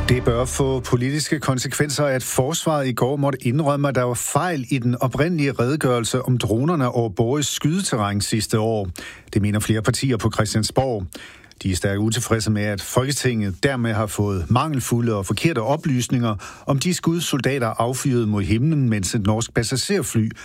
Det bør få politiske konsekvenser, at forsvaret i går måtte indrømme, at der var fejl i den oprindelige redegørelse om dronerne over Borges skydeterræn sidste år. Det mener flere partier på Christiansborg. De er stærkt utilfredse med, at Folketinget dermed har fået mangelfulde og forkerte oplysninger om de skud, soldater affyrede mod himlen, mens et norsk passagerfly